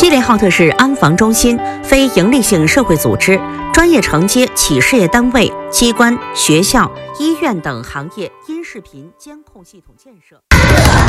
利浩特市安防中心非营利性社会组织专业承接企事业单位、机关、学校、医院等行业音视频监控系统建设。